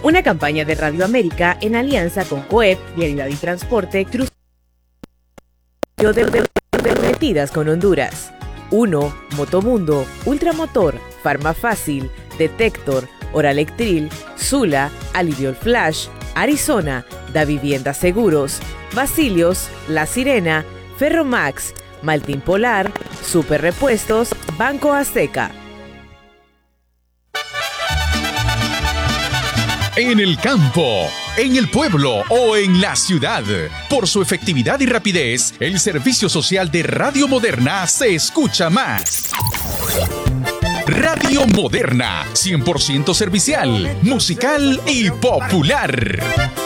Una campaña de Radio América en alianza con COEP, Vialidad y Transporte, Cruz Metidas con Honduras. 1. Motomundo, Ultramotor, Farmafácil, Detector, Oralectril, Sula, Aliviol Flash, Arizona, Da Vivienda Seguros, Basilios, La Sirena, Ferromax, Maltín Polar, Super Repuestos, Banco Azteca. En el campo, en el pueblo o en la ciudad. Por su efectividad y rapidez, el servicio social de Radio Moderna se escucha más. Radio Moderna, 100% servicial, musical y popular.